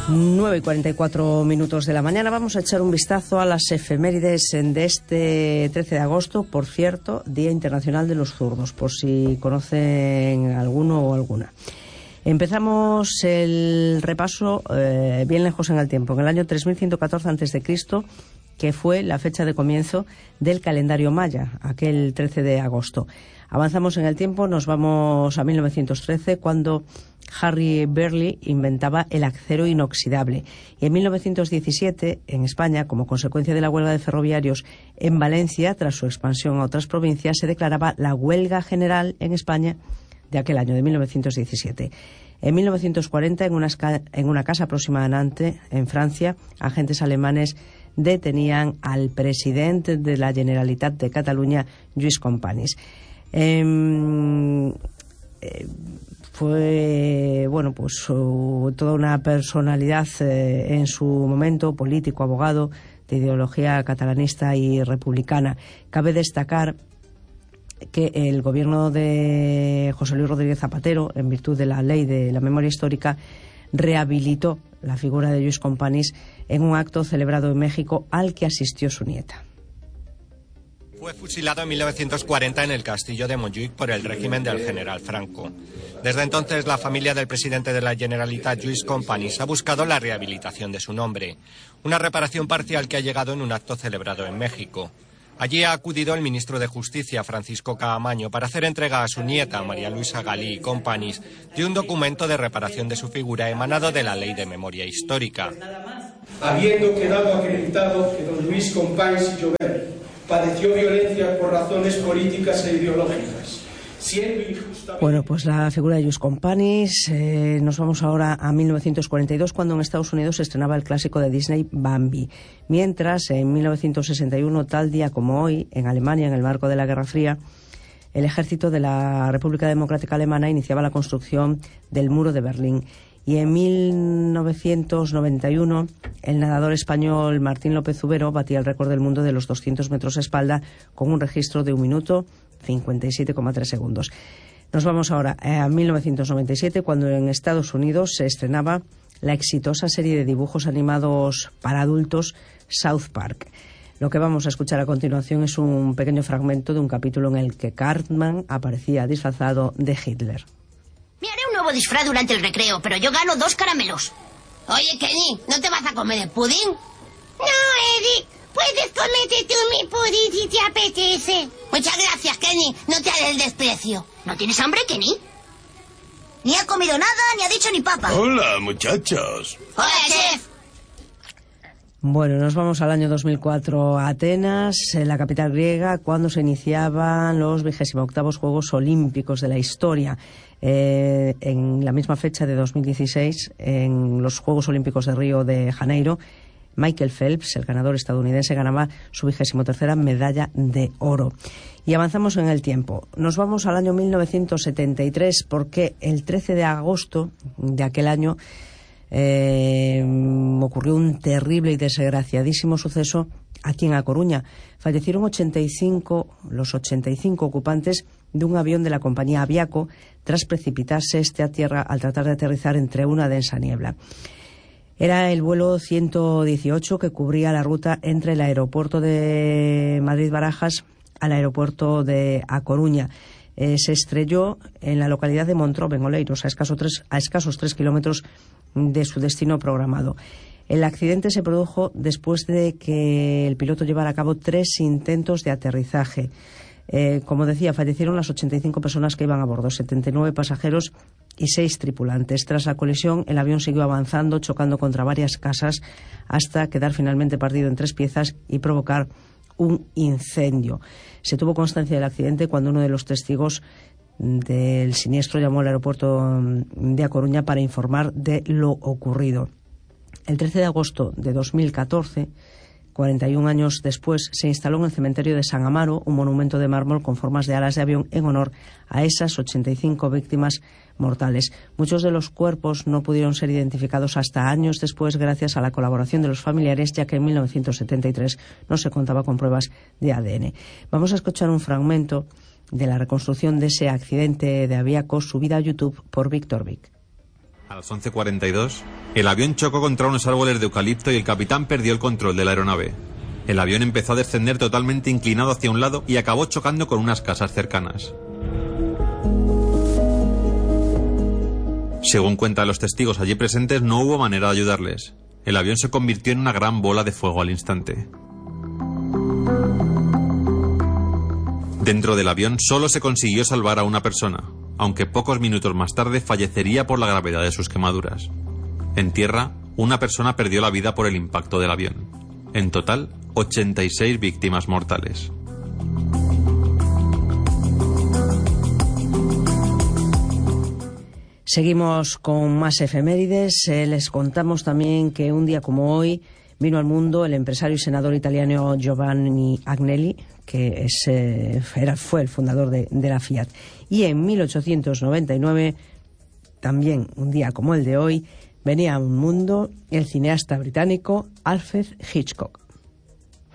9:44 de la mañana. Vamos a echar un vistazo a las efemérides de este 13 de agosto, por cierto, Día Internacional de los Zurdos, por si conocen alguno o alguna. Empezamos el repaso bien lejos en el tiempo, en el año 3114 a.C., que fue la fecha de comienzo del calendario maya, aquel 13 de agosto. Avanzamos en el tiempo, nos vamos a 1913, cuando Harry Burley inventaba el acero inoxidable. Y en 1917, en España, como consecuencia de la huelga de ferroviarios en Valencia, tras su expansión a otras provincias, se declaraba la huelga general en España de aquel año, de 1917. En 1940, en una casa próxima a Nantes, en Francia, agentes alemanes detenían al presidente de la Generalitat de Cataluña, Lluís Companys. Fue toda una personalidad en su momento, político, abogado, de ideología catalanista y republicana. Cabe destacar que el gobierno de José Luis Rodríguez Zapatero, en virtud de la ley de la memoria histórica, rehabilitó la figura de Lluís Companys en un acto celebrado en México al que asistió su nieta. Fue fusilado en 1940 en el castillo de Montjuïc por el régimen del general Franco. Desde entonces, la familia del presidente de la Generalitat, Lluís Companys, ha buscado la rehabilitación de su nombre, una reparación parcial que ha llegado en un acto celebrado en México. Allí ha acudido el ministro de Justicia, Francisco Caamaño, para hacer entrega a su nieta, María Luisa Galí Companys, de un documento de reparación de su figura emanado de la Ley de Memoria Histórica. Habiendo quedado acreditado que don Lluís Companys Llobet padeció violencia por razones políticas e ideológicas. Bueno, pues la figura de Lluís Companys. Nos vamos ahora a 1942, cuando en Estados Unidos se estrenaba el clásico de Disney, Bambi. Mientras, en 1961, tal día como hoy, en Alemania, en el marco de la Guerra Fría, el ejército de la República Democrática Alemana iniciaba la construcción del muro de Berlín. Y en 1991, el nadador español Martín López Zubero batía el récord del mundo de los 200 metros a espalda con un registro de 1 minuto 57,3 segundos. Nos vamos ahora a 1997, cuando en Estados Unidos se estrenaba la exitosa serie de dibujos animados para adultos South Park. Lo que vamos a escuchar a continuación es un pequeño fragmento de un capítulo en el que Cartman aparecía disfrazado de Hitler. Me haré un nuevo disfraz durante el recreo, pero yo gano 2 caramelos. Oye, Kenny, ¿no te vas a comer el pudín? No, Eric. Puedes comerte tú mi pudín si te apetece. Muchas gracias, Kenny. No te haré el desprecio. ¿No tienes hambre, Kenny? Ni ha comido nada, ni ha dicho ni papa. Hola, muchachos. Hola, chef. Bueno, nos vamos al año 2004 a Atenas, en la capital griega, cuando se iniciaban los 28º Juegos Olímpicos de la historia. En la misma fecha de 2016, en los Juegos Olímpicos de Río de Janeiro, Michael Phelps, el ganador estadounidense, ganaba su 23ª medalla de oro. Y avanzamos en el tiempo. Nos vamos al año 1973, porque el 13 de agosto de aquel año ocurrió un terrible y desgraciadísimo suceso aquí en A Coruña. Fallecieron los 85 ocupantes de un avión de la compañía Aviaco tras precipitarse a tierra al tratar de aterrizar entre una densa niebla. Era el vuelo 118 que cubría la ruta entre el aeropuerto de Madrid-Barajas al aeropuerto de A Coruña. Se estrelló en la localidad de Montrove, en Oleiros, a escasos 3 kilómetros de su destino programado. El accidente se produjo después de que el piloto llevara a cabo 3 intentos de aterrizaje. Como decía, fallecieron las 85 personas que iban a bordo, 79 pasajeros y 6 tripulantes. Tras la colisión, el avión siguió avanzando, chocando contra varias casas, hasta quedar finalmente partido en 3 piezas y provocar un incendio. Se tuvo constancia del accidente cuando uno de los testigos del siniestro llamó al aeropuerto de A Coruña para informar de lo ocurrido. El 13 de agosto de 2014, 41 años después, se instaló en el cementerio de San Amaro un monumento de mármol con formas de alas de avión en honor a esas 85 víctimas mortales. Muchos de los cuerpos no pudieron ser identificados hasta años después, gracias a la colaboración de los familiares, ya que en 1973 no se contaba con pruebas de ADN. Vamos a escuchar un fragmento de la reconstrucción de ese accidente de Aviaco, subida a YouTube por Víctor Vic. A las 11:42, el avión chocó contra unos árboles de eucalipto y el capitán perdió el control de la aeronave. El avión empezó a descender totalmente inclinado hacia un lado y acabó chocando con unas casas cercanas. Según cuentan los testigos allí presentes, no hubo manera de ayudarles. El avión se convirtió en una gran bola de fuego al instante. Dentro del avión solo se consiguió salvar a una persona, aunque pocos minutos más tarde fallecería por la gravedad de sus quemaduras. En tierra, una persona perdió la vida por el impacto del avión. En total, 86 víctimas mortales. Seguimos con más efemérides. Les contamos también que un día como hoy vino al mundo el empresario y senador italiano Giovanni Agnelli, que fue el fundador de la Fiat. Y en 1899, también un día como el de hoy, venía al mundo el cineasta británico Alfred Hitchcock.